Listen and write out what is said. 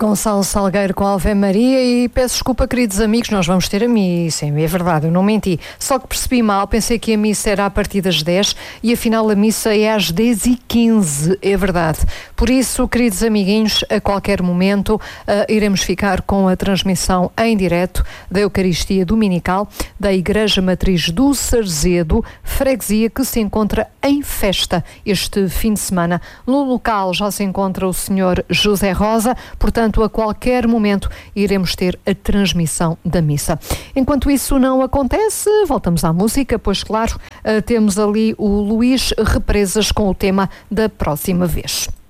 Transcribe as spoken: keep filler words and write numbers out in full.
Gonçalo Salgueiro com a Ave Maria. E peço desculpa, queridos amigos, nós vamos ter a missa, é verdade, eu não menti, só que percebi mal, pensei que a missa era a partir das dez e afinal a missa é às dez e quinze, é verdade. Por isso, queridos amiguinhos, a qualquer momento uh, iremos ficar com a transmissão em direto da Eucaristia Dominical da Igreja Matriz do Sarzedo, freguesia que se encontra em festa este fim de semana. No local já se encontra o senhor José Rosa, portanto a qualquer momento iremos ter a transmissão da missa. Enquanto isso não acontece, voltamos à música, pois claro, temos ali o Luís Represas com o tema da próxima vez.